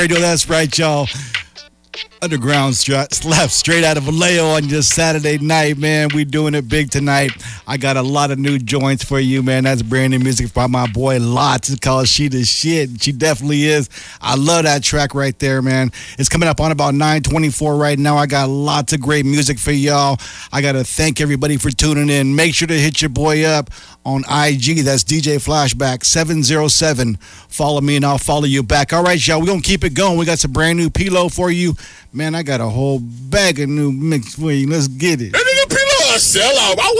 Radio, that's right, y'all. Underground slap straight out of Vallejo on just Saturday night, man. We doing it big tonight. I got a lot of new joints for you, man. That's brand new music by my boy Lots. It's called She the Shit. She definitely is. I love that track right there, man. It's coming up on about 9:24 right now. I got lots of great music for y'all. I got to thank everybody for tuning in. Make sure to hit your boy up on IG. That's DJ Flashback 707. Follow me and I'll follow you back. All right, y'all. We're going to keep it going. We got some brand new P-Lo for you. Man, I got a whole bag of new mix for you. Let's get it. And the P-Lo a sellout.